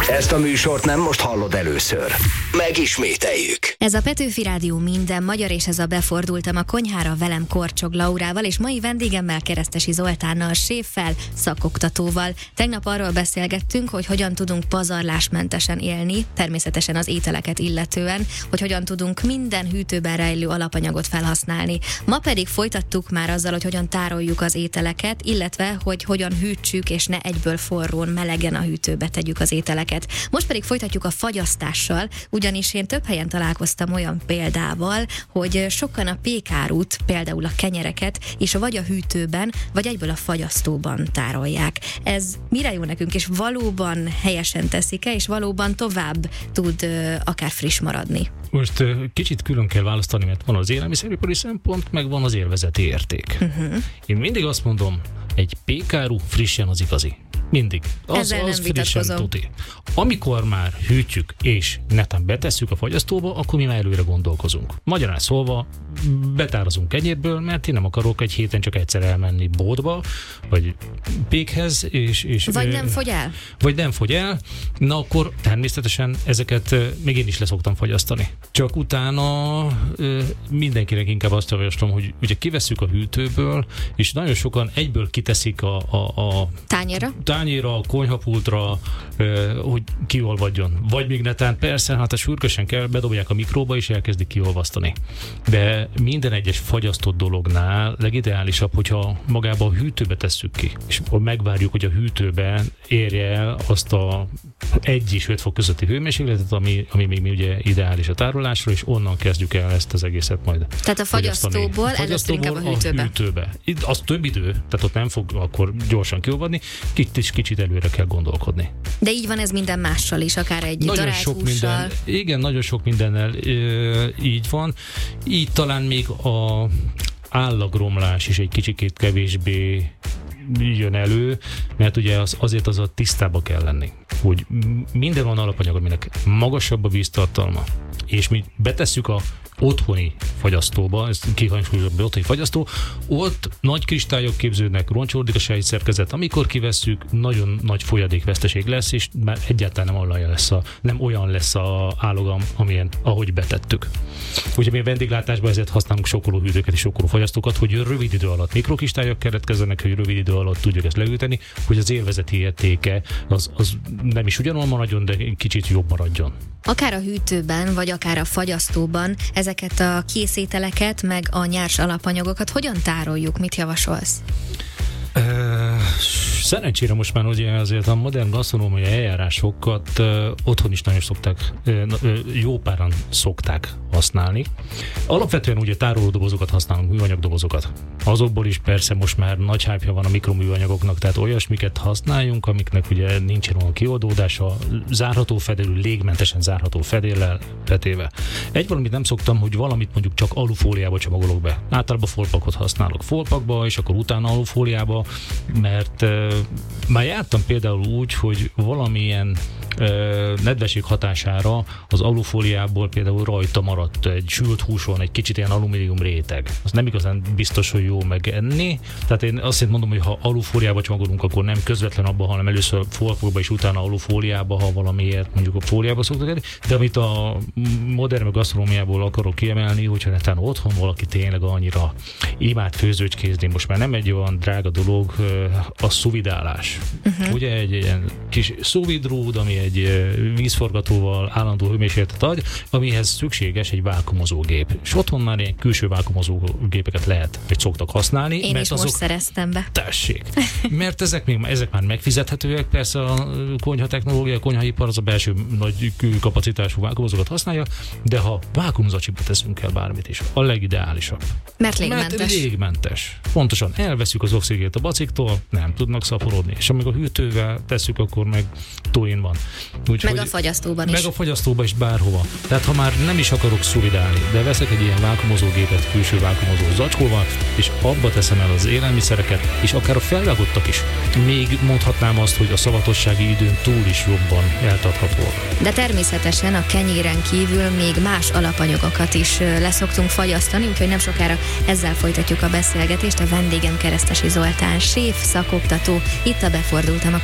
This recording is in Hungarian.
Ezt a műsort nem most hallod először. Megismételjük. Ez a Petőfi Rádió minden magyar, és ez a Befordultam a konyhára velem Korcsog Laurával, és mai vendégemmel Keresztesi Zoltánnal, séffel, szakoktatóval. Tegnap arról beszélgettünk, hogy hogyan tudunk pazarlásmentesen élni, természetesen az ételeket illetően, hogy hogyan tudunk minden hűtőben rejlő alapanyagot felhasználni. Ma pedig folytattuk már azzal, hogy hogyan tároljuk az ételeket, illetve hogy hogyan hűtsük, és ne egyből forrón, melegen a hűtőbe tegyük az ételeket. Most pedig folytatjuk a fagyasztással, ugyanis én több helyen találkoztam olyan példával, hogy sokan a pékárút, például a kenyereket is vagy a hűtőben, vagy egyből a fagyasztóban tárolják. Ez mire jó nekünk, és valóban helyesen teszik-e, és valóban tovább tud akár friss maradni? Most kicsit külön kell választani, mert van az élelmiszeripari szempont, meg van az élvezeti érték. Én mindig azt mondom, egy pékáru frissen az igazi. Mindig. Ezzel nem vitatkozom. Tuti. Amikor már hűtjük és netán betesszük a fagyasztóba, akkor mi már előre gondolkozunk. Magyarán szólva, betárazunk kenyérből, mert én nem akarok egy héten csak egyszer elmenni boltba, vagy pékhez, és vagy nem fogy el? Vagy nem fogy el, na akkor természetesen ezeket még én is leszoktam fagyasztani. Csak utána mindenkinek inkább azt javaslom, hogy ugye kivesszük a hűtőből, és nagyon sokan egyből kiteszik a tányérra, a konyhapultra, hogy kiolvadjon. Vagy még netán, persze, hát a sürgősen kell, bedobják a mikróba és elkezdik kiolvasztani. De minden egyes fagyasztott dolognál legideálisabb, hogyha magába a hűtőbe tesszük ki, és megvárjuk, hogy a hűtőben érje el azt a 1 és 5 fok közötti hőmérsékletet, ami még ugye ideális a tárolásra, és onnan kezdjük el ezt az egészet majd. Tehát a fagyasztóból először inkább a hűtőbe. Az több idő, tehát ott nem fog akkor gyorsan kiolvadni, kicsit előre kell gondolkodni. De így van ez minden mással is, akár egy darált hússal. Igen, nagyon sok mindennel így van. Így talán még a állagromlás is egy kicsikét kevésbé jön elő, mert ugye azért az a tisztába kell lenni, hogy minden olyan alapanyag, aminek magasabb a víztartalma, és mi betesszük a otthoni fagyasztóba, ez kihangsúlyozom, otthoni fagyasztó, ott nagy kristályok képződnek, roncsolódik a sejtszerkezet, amikor kivesszük, nagyon nagy folyadékveszteség lesz, és már egyáltalán nem olyan lesz a állagam, ahogy betettük. Ugye mi a vendéglátásban ezért használunk sokkolóhűtőket és sokkolófagyasztókat, hogy rövid idő alatt mikrokristályok keletkezzenek, hogy rövid idő alatt tudjuk ezt leüteni, hogy az élvezeti értéke az nem is ugyanolyan maradjon, de kicsit jobb maradjon. Akár a hűtőben, vagy akár a fagyasztóban ezeket a készételeket, meg a nyers alapanyagokat hogyan tároljuk? Mit javasolsz? Szerencsére most már ugye azért a modern gasztronómiai eljárásokat otthon is nagyon szokták, jó páran szokták használni. Alapvetően ugye tárolódobozokat használunk, műanyagdobozokat. Azokból is persze most már nagy hype-ja van a mikroműanyagoknak, tehát olyasmiket használjunk, amiknek ugye nincsen olyan kioldódása, zárható fedélű, légmentesen zárható fedéllel betéve. Egy valamit nem szoktam, hogy valamit mondjuk csak alufóliába csomagolok be. Általában folpakot használok folpakba, és akkor utána alufóliába, mert már jártam például úgy, hogy valamilyen nedvesség hatására az alufóliából például rajta maradt egy sült húson egy kicsit ilyen alumínium réteg. Az nem igazán biztos, hogy jó megenni. Tehát én azt mondom, hogy ha alufóliába csomagolunk, akkor nem közvetlen abba, hanem először folpokba és utána alufóliába, ha valamiért mondjuk a fóliába szoktak enni. De amit a modern gasztronómiából akarok kiemelni, hogyha netán otthon valaki tényleg annyira imád főzőcskézni, most már nem egy olyan drága dolog a szuvidálás. Ugye egy ilyen kis szuvidrúd, ami egy vízforgatóval állandó hőmérsékletet ad, amihez szükséges egy vákuumozógép. És otthon már ilyen külső vákuumozógépeket lehet, vagy szoktak használni. Én mert is most szereztem be. Tessék! Mert ezek már megfizethetőek, persze a konyha technológia, a konyhaipar az a belső nagy kapacitású vákuumozókat használja, de ha vákuumzacsiba teszünk el bármit is, a legideálisabb. Mert légmentes. Mert légmentes. Pontosan, elveszük az oxigént a baciktól, nem tudnak szaporodni. És amíg a hűtővel tesszük, akkor meg túlén van. Meg a fagyasztóban is. Meg a fagyasztóban is bárhova. Tehát ha már nem is akarok szuvidálni, de veszek egy ilyen vákuumozógépet külső vákuumozó zacskóval, és abba teszem el az élelmiszereket, és akár a felvágottak is. Még mondhatnám azt, hogy a szavatossági időn túl is jobban eltartható. De természetesen a kenyéren kívül még más alapanyagokat is leszoktunk fagyasztani, úgyhogy nem sokára ezzel folytatjuk a beszélgetést. A vendégem Keresztesi Zoltán, séf, szakoktató, itt a Befordultam a